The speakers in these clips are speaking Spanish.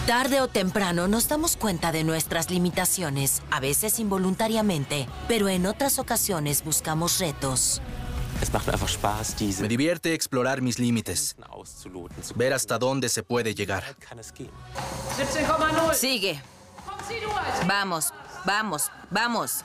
Tarde o temprano nos damos cuenta de nuestras limitaciones, a veces involuntariamente, pero en otras ocasiones buscamos retos. Me divierte explorar mis límites, ver hasta dónde se puede llegar. Sigue. Vamos, vamos, vamos.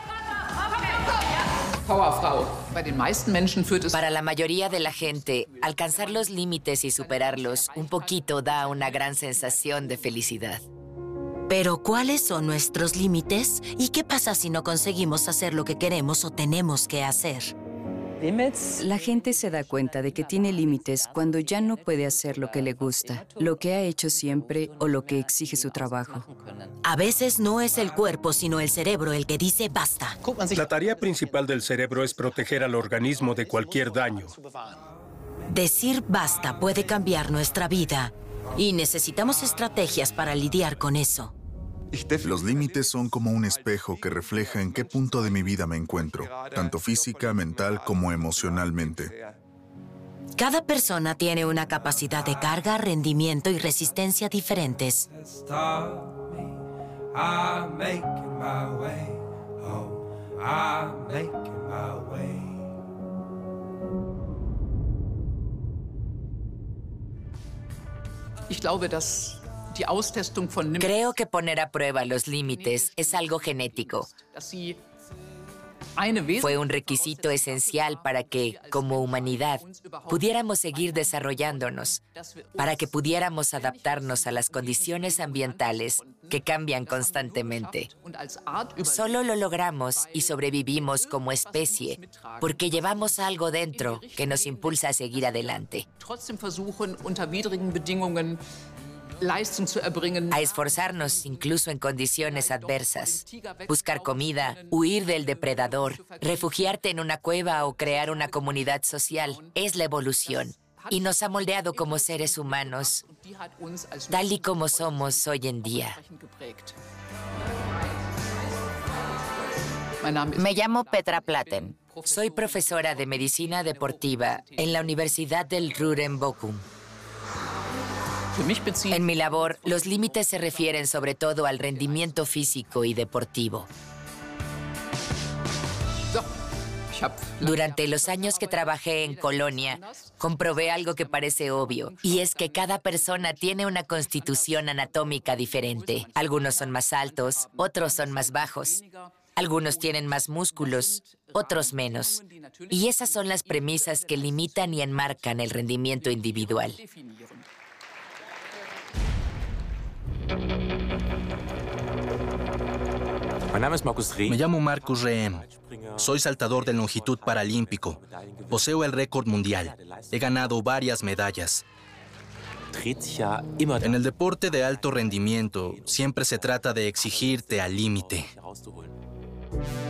Para la mayoría de la gente, alcanzar los límites y superarlos un poquito da una gran sensación de felicidad. Pero, ¿cuáles son nuestros límites? ¿Y qué pasa si no conseguimos hacer lo que queremos o tenemos que hacer? La gente se da cuenta de que tiene límites cuando ya no puede hacer lo que le gusta, lo que ha hecho siempre o lo que exige su trabajo. A veces no es el cuerpo, sino el cerebro el que dice basta. La tarea principal del cerebro es proteger al organismo de cualquier daño. Decir basta puede cambiar nuestra vida y necesitamos estrategias para lidiar con eso. Los límites son como un espejo que refleja en qué punto de mi vida me encuentro, tanto física, mental como emocionalmente. Cada persona tiene una capacidad de carga, rendimiento y resistencia diferentes. Creo que poner a prueba los límites es algo genético. Fue un requisito esencial para que, como humanidad, pudiéramos seguir desarrollándonos, para que pudiéramos adaptarnos a las condiciones ambientales que cambian constantemente. Solo lo logramos y sobrevivimos como especie porque llevamos algo dentro que nos impulsa a seguir adelante. A esforzarnos incluso en condiciones adversas. Buscar comida, huir del depredador, refugiarte en una cueva o crear una comunidad social es la evolución y nos ha moldeado como seres humanos, tal y como somos hoy en día. Me llamo Petra Platen. Soy profesora de medicina deportiva en la Universidad del Ruhr en Bochum. En mi labor, los límites se refieren sobre todo al rendimiento físico y deportivo. Durante los años que trabajé en Colonia, comprobé algo que parece obvio, y es que cada persona tiene una constitución anatómica diferente. Algunos son más altos, otros son más bajos. Algunos tienen más músculos, otros menos. Y esas son las premisas que limitan y enmarcan el rendimiento individual. Me llamo Markus Rehm. Soy saltador de longitud paralímpico. Poseo el récord mundial. He ganado varias medallas. En el deporte de alto rendimiento, siempre se trata de exigirte al límite.